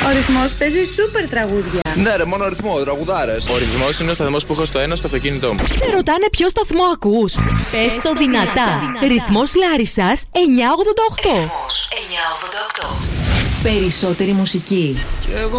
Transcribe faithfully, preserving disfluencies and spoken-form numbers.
Ο ρυθμός παίζει σούπερ τραγούδια. Ναι, ρε, μόνο ρυθμό, τραγουδάρες. Ο ρυθμός είναι ο σταθμός που έχω στο ένα στο αυτοκίνητό μου. Σε ρωτάνε ποιο σταθμό ακούς. Πες το δυνατά. Ρυθμός Λάρισσας εννιακόσια ογδόντα οκτώ. Ρυθμός εννιακόσια ογδόντα οκτώ. Περισσότερη μουσική.